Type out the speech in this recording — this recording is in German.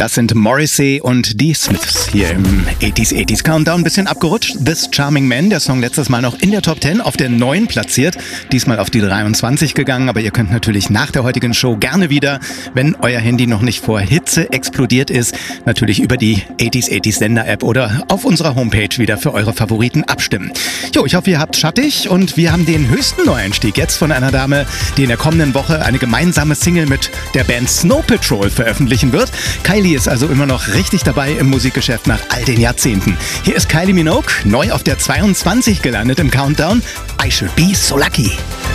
Das sind Morrissey und die Smiths hier im 80s Countdown. Ein bisschen abgerutscht. This Charming Man, der Song letztes Mal noch in der Top 10 auf der 9 platziert. Diesmal auf die 23 gegangen, aber ihr könnt natürlich nach der heutigen Show gerne wieder, wenn euer Handy noch nicht vor Hitze explodiert ist, natürlich über die 80s Sender-App oder auf unserer Homepage wieder für eure Favoriten abstimmen. Jo, ich hoffe, ihr habt schattig und wir haben den höchsten Neueinstieg jetzt von einer Dame, die in der kommenden Woche eine gemeinsame Single mit der Band Snow Patrol veröffentlichen wird. Kylie ist also immer noch richtig dabei im Musikgeschäft nach all den Jahrzehnten. Hier ist Kylie Minogue, neu auf der 22 gelandet im Countdown. I Should Be So Lucky.